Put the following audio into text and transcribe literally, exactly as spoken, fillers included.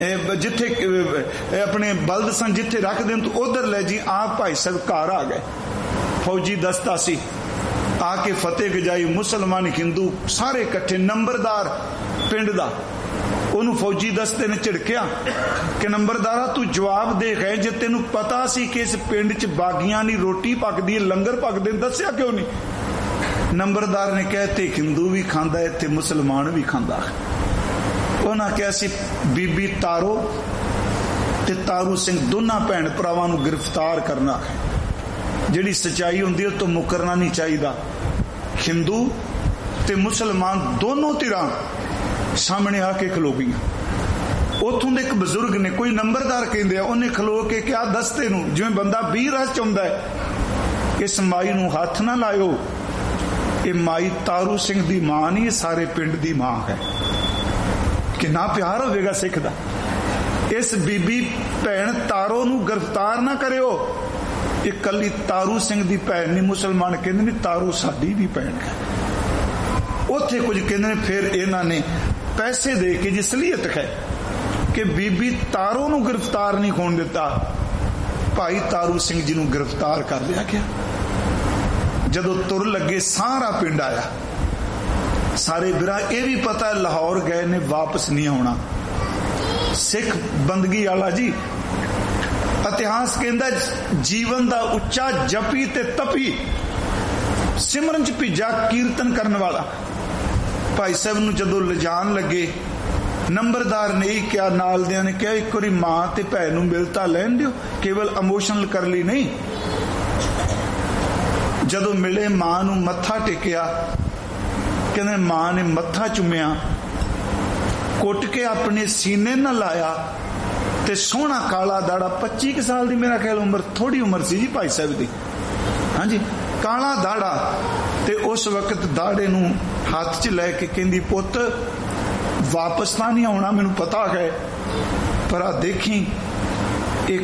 जिथे अपने बल्द सन जिथे रख देन तो उधर ले जी। आप भाई साहब घर आ गए, फौजी दस्ता सी आके फतेह गजाई, मुसलमान हिंदू सारे इकट्ठे। नंबरदार पिंड दा ओनू फौजी दस्ते ने झिड़किया कि नंबरदारा तू जवाब दे गए, जे तेनू पता सी कि इस पिंड च बागियां नी रोटी पकदी लंगर पकदे, दस्या क्यों नहीं? नंबरदार ने कहा इत्थे हिंदू भी खांदा है, इत्थे मुसलमान भी खांदा है। उन्हें कहा सी बीबी तारो ते तारू सिंह दोनों भैन भरावां नूं गिरफ्तार करना है। जिहड़ी सच्चाई हुंदी है तो मुकरना नहीं चाहिए। हिंदू ते मुसलमान दोनों धिरां सामने आके खलो गई। उथों दे एक बजुर्ग ने, कोई नंबरदार कहंदे आ, उन्हें खलो के क्या दस्ते नूं जिवें बंदा बीह रस चाहुंदा है, इस माई नूं हथ ना लायो, ये माई तारू सिंह दी मां नहीं, ये सारे पिंड दी मां है। कितना प्यार होवेगा सिख दा। इस बीबी भैन तारो नूं गिरफ्तार ना करियो, एक कली तारू सिंह दी भैन नहीं, मुसलमान कहंदे ने तारू साडी भी भैन है। उत्थे कुछ कहंदे ने फिर इन्हां ने पैसे दे के जी सलीयत है कि बीबी तारो नूं गिरफ्तार नहीं होण दिता, भाई तारू सिंह जी नूं गिरफ्तार कर लिया गया। जदों तुर लगे सारा पिंड आया, सारे बिरा ये भी पता है लाहौर गए ने वापस नहीं आना। सिख बंदगी वाला जी, इतिहास कहंदा जीवन दा उच्चा जपी ते तपी सिमरन च भीजा कीर्तन करने वाला। भाई साहब नूं जदों लिजान लगे, नंबरदार ने ही क्या नाल दियां ने कहा एक बारी मां ते भैन नूं मिलता लैन दिओ, केवल इमोशनल कर ली नहीं। जदों मिले मां नूं मत्था टेकिया, कहने मां ने मत्था चुमिया, कुट के अपने सीने न लाया ते सोहना काला दाड़ा, पच्ची के साल दी मेरा ख्याल उम्र, थोड़ी उम्र सी जी भाई साहब दी, हाँ जी, काला दाड़ा। ते उस वक्त दाड़े नूं हाथ च लैके कहंदी पुत वापस तां नहीं आउणा, मैनूं पता है, पर आ देखी